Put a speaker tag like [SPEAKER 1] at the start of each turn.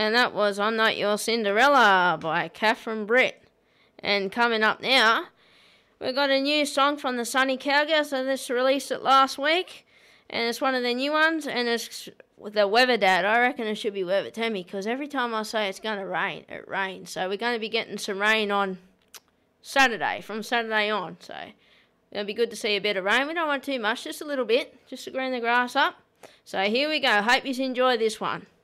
[SPEAKER 1] And that was I'm Not Your Cinderella by Catherine Britt. And coming up now, we've got a new song from the Sunny Cowgirls. So this released it last week. And it's one of the new ones. And it's the Weather Dad. I reckon it should be Weather Tammy, because every time I say it's going to rain, it rains. So we're going to be getting some rain on Saturday, from Saturday on. So it'll be good to see a bit of rain. We don't want too much, just a little bit, just to green the grass up. So here we go. Hope you enjoy this one.